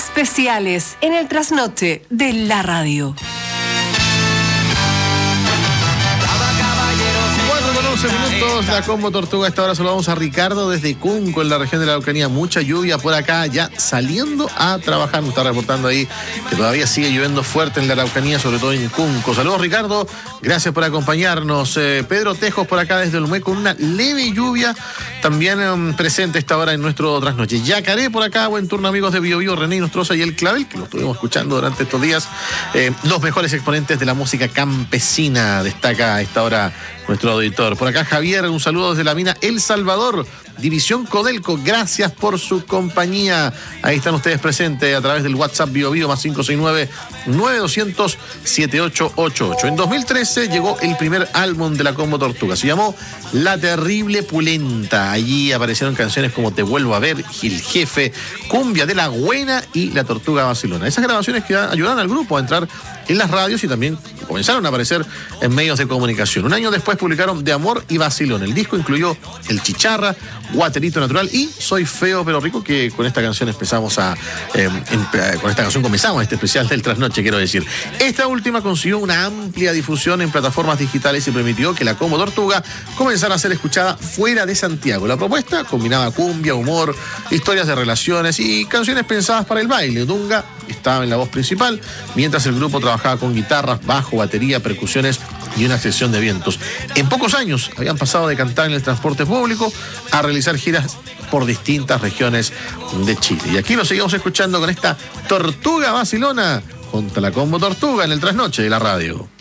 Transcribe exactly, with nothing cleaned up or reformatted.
especiales en el trasnoche de la radio. Minutos, la Combo Tortuga. A esta hora saludamos a Ricardo desde Cunco, en la región de la Araucanía. Mucha lluvia por acá, ya saliendo a trabajar. Nos está reportando ahí que todavía sigue lloviendo fuerte en la Araucanía, sobre todo en Cunco. Saludos, Ricardo, gracias por acompañarnos. eh, Pedro Tejos por acá desde Olmué, con una leve lluvia también um, presente esta hora en nuestro trasnoche. Yacaré por acá, buen turno, amigos de Bio Bio, René Nostroza y El Clavel, que lo estuvimos escuchando durante estos días. Eh, los mejores exponentes de la música campesina, destaca a esta hora nuestro auditor. Por acá Javier, un saludo desde la mina El Salvador, División Codelco, gracias por su compañía. Ahí están ustedes presentes a través del WhatsApp Bio Bio más cinco seis nueve, nueve dos cero cero, siete ocho ocho ocho. En dos mil trece llegó el primer álbum de la Combo Tortuga, se llamó La Terrible Pulenta. Allí aparecieron canciones como Te Vuelvo a Ver, Gil Jefe, Cumbia de la Buena y La Tortuga Vacilona. Esas grabaciones que ayudaron al grupo a entrar en las radios y también comenzaron a aparecer en medios de comunicación. Un año después publicaron De Amor y Vacilón. El disco incluyó El Chicharra, Guaterito Natural y Soy Feo pero Rico, que con esta canción empezamos a eh, en, con esta canción comenzamos este especial del trasnoche, quiero decir. Esta última consiguió una amplia difusión en plataformas digitales y permitió que la Combo Tortuga comenzara a ser escuchada fuera de Santiago. La propuesta combinaba cumbia, humor, historias de relaciones y canciones pensadas para el baile. Dunga estaba en la voz principal, mientras el grupo trabajaba con guitarras, bajo, batería, percusiones y una sección de vientos. En pocos años habían pasado de cantar en el transporte público a realizar giras por distintas regiones de Chile. Y aquí lo seguimos escuchando con esta Tortuga Vacilona junto a la Combo Tortuga en el trasnoche de la radio.